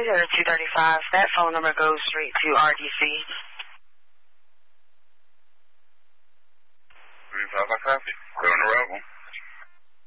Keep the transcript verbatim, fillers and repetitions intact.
Toyota two thirty-five. That phone number goes straight to R D C. thirty-five, I copy. Go on arrival.